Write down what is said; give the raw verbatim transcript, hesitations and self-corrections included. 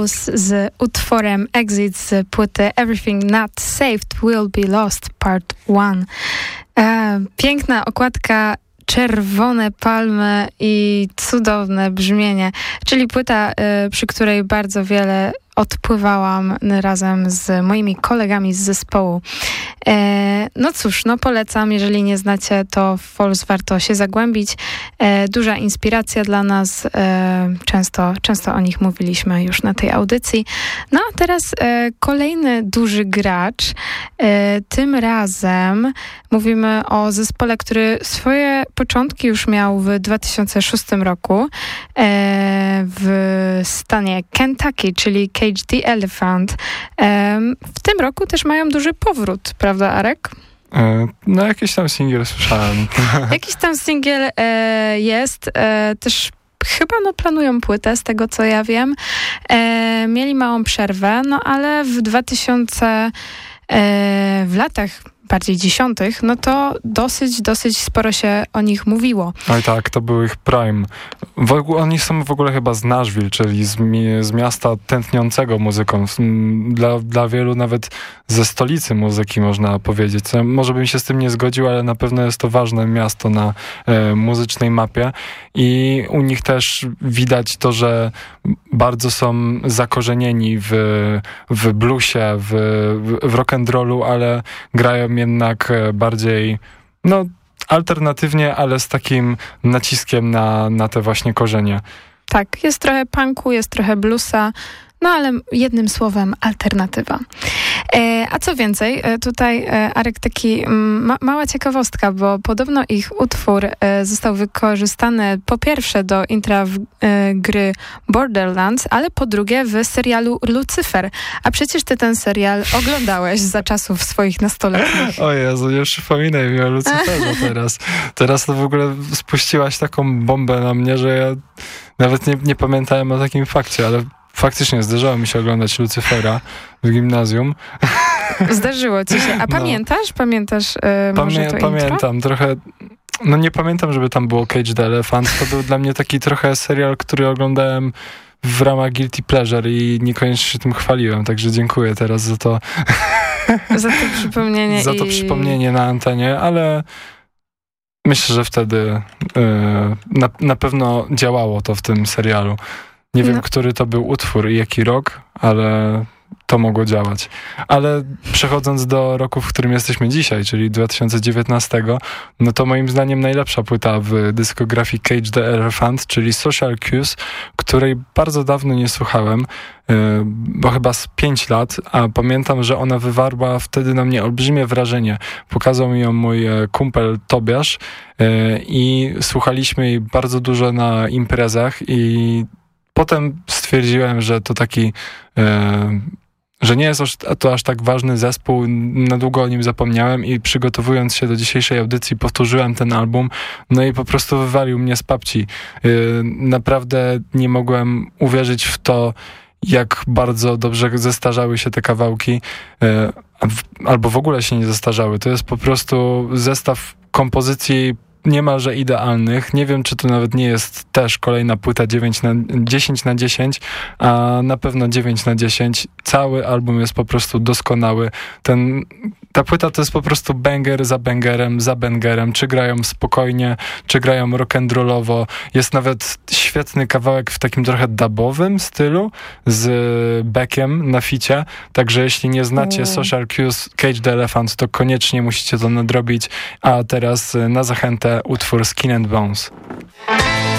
Bones z utworem Exit z płyty Everything Not Saved Will Be Lost Part jeden. E, piękna okładka, czerwone palmy i cudowne brzmienie, czyli płyta, y, przy której bardzo wiele odpływałam razem z moimi kolegami z zespołu. E, no cóż, no polecam, jeżeli nie znacie, to w Falls warto się zagłębić. E, duża inspiracja dla nas, e, często, często o nich mówiliśmy już na tej audycji. No a teraz e, kolejny duży gracz. E, tym razem mówimy o zespole, który swoje początki już miał w dwa tysiące szóstym roku e, w stanie Kentucky, czyli Cage the Elephant. E, w tym roku też mają duży powrót, prawda, Arek? E, no jakiś tam singiel słyszałem. Jakiś tam singiel e, jest. E, też chyba no, planują płytę, z tego co ja wiem. E, mieli małą przerwę, no ale w dwa tysiące e, w latach bardziej dziesiątych, no to dosyć, dosyć sporo się o nich mówiło. Oj tak, to był ich prime. W ogóle, oni są w ogóle chyba z Nashville, czyli z, mi, z miasta tętniącego muzyką. Dla, dla wielu nawet ze stolicy muzyki, można powiedzieć. Może bym się z tym nie zgodził, ale na pewno jest to ważne miasto na e, muzycznej mapie i u nich też widać to, że bardzo są zakorzenieni w, w bluesie, w, w rock'n'rollu, ale grają jednak bardziej, no, alternatywnie, ale z takim naciskiem na, na te właśnie korzenie. Tak, jest trochę punku, jest trochę bluesa, no ale jednym słowem alternatywa. E, a co więcej, e, tutaj e, Arek, taki ma, mała ciekawostka, bo podobno ich utwór e, został wykorzystany po pierwsze do intra w, e, gry Borderlands, ale po drugie w serialu Lucyfer. A przecież ty ten serial oglądałeś za czasów swoich nastoletnich. O Jezu, nie przypominaj mi o Lucyferze teraz. Teraz to w ogóle spuściłaś taką bombę na mnie, że ja nawet nie, nie pamiętałem o takim fakcie, ale faktycznie zdarzało mi się oglądać Lucyfera w gimnazjum. Zdarzyło ci się. A pamiętasz? No. Pamiętasz yy, może Pamię- to Pamiętam. intro? Trochę... No nie pamiętam, żeby tam było Cage the Elephant. To był dla mnie taki trochę serial, który oglądałem w ramach Guilty Pleasure i niekoniecznie się tym chwaliłem. Także dziękuję teraz za to. Za to przypomnienie. za to i... przypomnienie na antenie, ale myślę, że wtedy yy, na, na pewno działało to w tym serialu. Nie wiem, no. który to był utwór i jaki rok, ale to mogło działać. Ale przechodząc do roku, w którym jesteśmy dzisiaj, czyli dwa tysiące dziewiętnastego, no to moim zdaniem najlepsza płyta w dyskografii Cage the Elephant, czyli Social Cues, której bardzo dawno nie słuchałem, yy, bo chyba z pięć lat, a pamiętam, że ona wywarła wtedy na mnie olbrzymie wrażenie. Pokazał mi ją mój kumpel Tobiasz yy, i słuchaliśmy jej bardzo dużo na imprezach i potem stwierdziłem, że to taki, e, że nie jest to aż tak ważny zespół, na długo o nim zapomniałem i przygotowując się do dzisiejszej audycji powtórzyłem ten album, no i po prostu wywalił mnie z papci. E, naprawdę nie mogłem uwierzyć w to, jak bardzo dobrze zestarzały się te kawałki, e, albo w ogóle się nie zestarzały. To jest po prostu zestaw kompozycji niemalże idealnych. Nie wiem, czy to nawet nie jest też kolejna płyta dziewięć na dziesięć na dziesięć, a na pewno dziewięć na dziesięć. Cały album jest po prostu doskonały. Ten, ta płyta to jest po prostu banger za bangerem, za bangerem. Czy grają spokojnie, czy grają rock'n'rollowo. Jest nawet świetny kawałek w takim trochę dubowym stylu z Beckiem na ficie. Także jeśli nie znacie mm. Social Cues, Cage the Elephant, to koniecznie musicie to nadrobić. A teraz na zachętę utwór Skin and Bones.